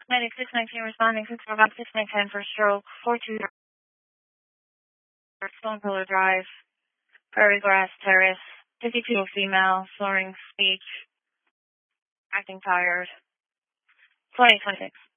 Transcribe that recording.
Medic 619 responding 645 for stroke 42 Stone Pillar Drive, Prairie Grass Terrace, 52 female, slurring speech, acting tired, 2026.